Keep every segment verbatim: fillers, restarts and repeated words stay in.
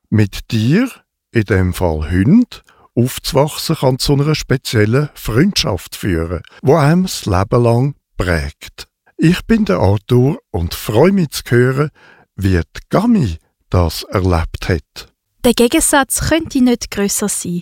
Mit dir, in dem Fall Hund, aufzuwachsen kann zu einer speziellen Freundschaft führen, die einem das Leben lang prägt. Ich bin der Arthur und freue mich zu hören, wie die Gami das erlebt hat. Der Gegensatz könnte nicht grösser sein.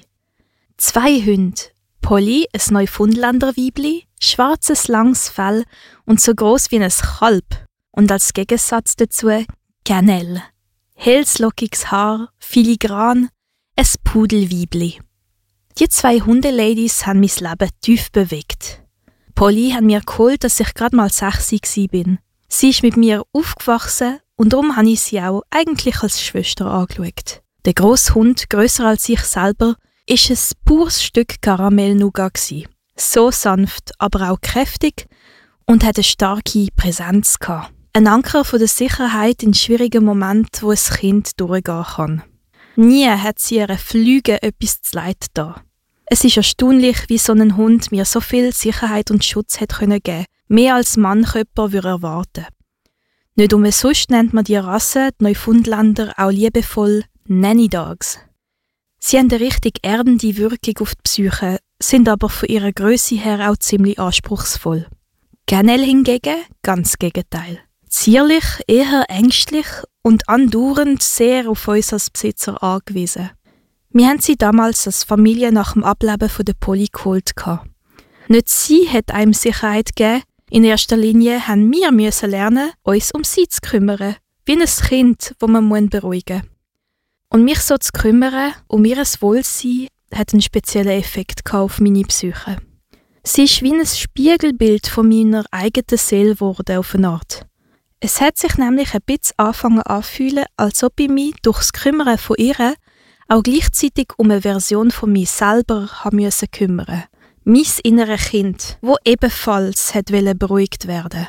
Zwei Hunde, Polly, ein Neufundländer Weibli, schwarzes langes Fell und so gross wie ein Kalb. Und als Gegensatz dazu Cannelle. Helles, lockiges Haar, filigran, ein Pudelweibli. Die zwei Hundeladies haben mein Leben tief bewegt. Polly hat mir geholt, dass ich gerade mal sechs war. Sie ist mit mir aufgewachsen und darum habe ich sie auch eigentlich als Schwester angeschaut. Der grosse Hund, grösser als ich selber, war ein pures Stück Karamell-Nougat. So sanft, aber auch kräftig und hatte eine starke Präsenz. Ein Anker von der Sicherheit in schwierigen Momenten, wo ein Kind durchgehen kann. Nie hat sie ihre Flüge etwas zu leid da. Es ist erstaunlich, wie so ein Hund mir so viel Sicherheit und Schutz hat geben können, mehr als Mannkörper würde erwarten. Nicht umsonst nennt man die Rasse, die Neufundländer, auch liebevoll Nanny Dogs. Sie haben eine richtig erdende Wirkung auf die Psyche, sind aber von ihrer Grösse her auch ziemlich anspruchsvoll. Cannelle hingegen, ganz Gegenteil. Zierlich, eher ängstlich und andauernd sehr auf uns als Besitzer angewiesen. Wir haben sie damals als Familie nach dem Ableben von der Polly geholt. Nicht sie hat einem Sicherheit gegeben, in erster Linie haben wir müssen lernen, uns um sie zu kümmern, wie ein Kind, das man beruhigen muss. Und mich so zu kümmern, um ihr Wohlsein, hat einen speziellen Effekt auf meine Psyche. Sie ist wie ein Spiegelbild von meiner eigenen Seele geworden auf eine Art. Es hat sich nämlich ein bisschen angefangen anzufühlen, als ob ich mich durch das Kümmern von ihr auch gleichzeitig um eine Version von mir selber haben müssen kümmern. Mein inneres Kind, wo ebenfalls hat beruhigt werden.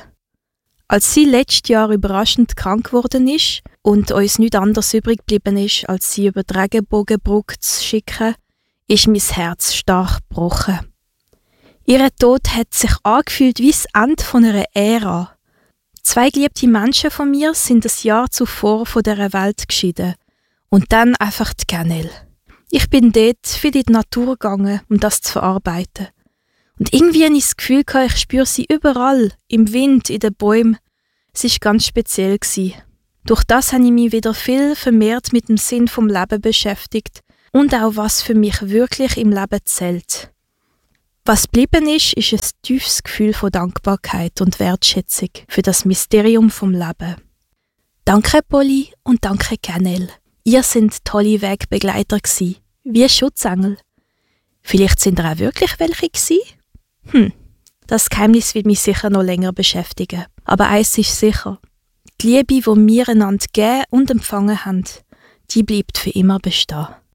Als sie letztes Jahr überraschend krank geworden ist und uns nichts anderes übrig geblieben ist, als sie über die Regenbogenbrücke zu schicken, ist mein Herz stark gebrochen. Ihr Tod hat sich angefühlt wie das Ende von einer Ära. Zwei geliebte Menschen von mir sind ein Jahr zuvor von dieser Welt geschieden. Und dann einfach die Cannelle. Ich bin dort viel in die Natur gegangen, um das zu verarbeiten. Und irgendwie hatte ich das Gefühl, ich spüre sie überall, im Wind, in den Bäumen. Es war ganz speziell. Durch das habe ich mich wieder viel vermehrt mit dem Sinn vom Leben beschäftigt und auch was für mich wirklich im Leben zählt. Was geblieben ist, ist ein tiefes Gefühl von Dankbarkeit und Wertschätzung für das Mysterium vom Leben. Danke Polly und danke Cannelle. Ihr seid tolle Wegbegleiter gsi, wie Schutzengel. Vielleicht sind ihr auch wirklich welche gsi? Hm, das Geheimnis wird mich sicher noch länger beschäftigen. Aber eins ist sicher, die Liebe, die wir einander gegeben und empfangen haben, die bleibt für immer bestehen.